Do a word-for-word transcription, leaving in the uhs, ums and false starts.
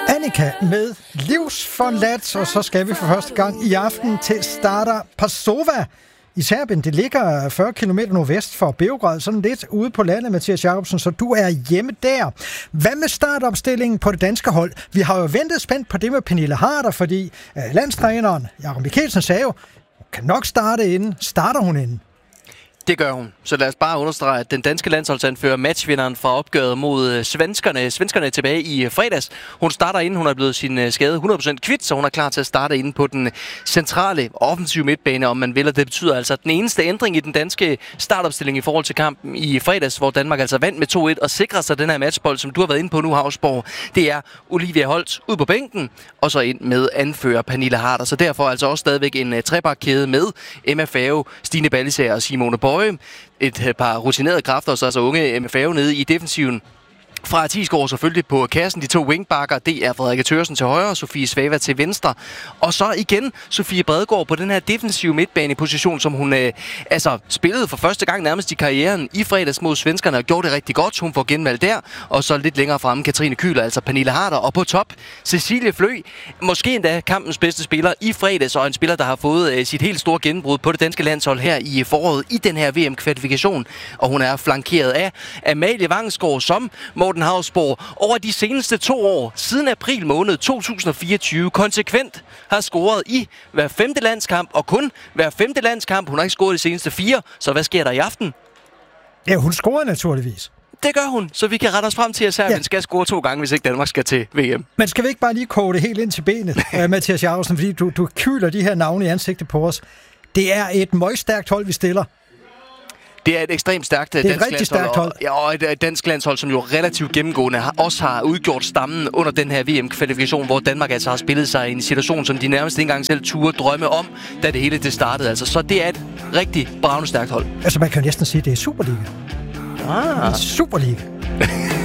Annika med Livsforladt, og så skal vi for første gang i aften til Stara Pazova i Serbien. Det ligger fyrre kilometer nordvest for Beograd, sådan lidt ude på landet, Mathias Jacobsen, så du er hjemme der. Hvad med startopstillingen på det danske hold? Vi har jo ventet spændt på det med Pernille Harder, fordi øh, landstræneren Jakob Mikkelsen sagde jo, hun kan nok starte inden. Starter hun inden? Det gør hun. Så lad os bare understrege, at den danske landsholdsanfører, matchvinderen fra opgøret mod svenskerne, svenskerne tilbage i fredags. Hun starter inden, hun er blevet sin skade hundrede procent kvidt, så hun er klar til at starte inde på den centrale offensive midtbane, om man vil. Og det betyder altså, at den eneste ændring i den danske startopstilling i forhold til kampen i fredags, hvor Danmark altså vandt med to et og sikrer sig den her matchbold, som du har været inde på nu, Havsborg, det er Olivia Holt ud på bænken, og så ind med anfører Pernille Harder. Så derfor altså også stadigvæk en uh, trebakkæde med Emma Fave, Stine Ballisager og Simone Bøje. Et par rutinerede kræfter, så altså unge M F A nede i defensiven. Fra Tisgaard selvfølgelig på kassen, de to wingbacker, det er Frederikke Thørsen til højre, Sofie Svava til venstre. Og så igen Sofie Bredegaard på den her defensive midtbaneposition, som hun øh, altså spillede for første gang nærmest i karrieren i fredags mod svenskerne og gjorde det rigtig godt. Hun får genvalg der, og så lidt længere fremme Katrine Kühler, altså Pernille Harder. Og på top Cecilie Flø, måske endda kampens bedste spiller i fredags, og en spiller, der har fået øh, sit helt store gennembrud på det danske landshold her i foråret i den her V M-kvalifikation. Og hun er flankeret af Amalie Vangsgaard, som Morten Havsborg over de seneste to år, siden april måned to tusind og fireogtyve, konsekvent har scoret i hver femte landskamp, og kun hver femte landskamp. Hun har ikke scoret de seneste fire, så hvad sker der i aften? Ja, hun scorer naturligvis. Det gør hun, så vi kan rette os frem til, at Serbien ja. skal score to gange, hvis ikke Danmark skal til V M. Men skal vi ikke bare lige koge det helt ind til benet, uh, Mathias Jacobsen, fordi du, du kyler de her navne i ansigtet på os. Det er et møgstærkt hold, vi stiller. Det er et ekstremt stærkt det er dansk et rigtig stærkt hold. Og, ja, og et dansk landshold, som jo relativt gennemgående har, også har udgjort stammen under den her V M-kvalifikation, hvor Danmark altså har spillet sig i en situation, som de nærmest ikke engang selv turde drømme om, da det hele det startede. Altså, så det er et rigtig bravende stærkt hold. Altså man kan jo næsten sige, at det er Superliga. Ah. Superliga.